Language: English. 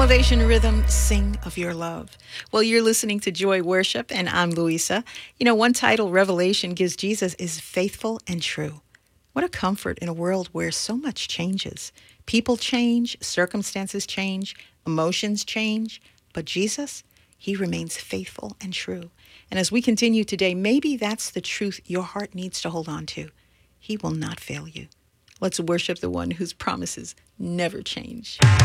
Elevation Rhythm, sing of your love. Well, you're listening to Joy Worship, and I'm Louisa. You know, one title Revelation gives Jesus is faithful and true. What a comfort in a world where so much changes. People change, circumstances change, emotions change, but Jesus, he remains faithful and true. And as we continue today, maybe that's the truth your heart needs to hold on to. He will not fail you. Let's worship the one whose promises never change.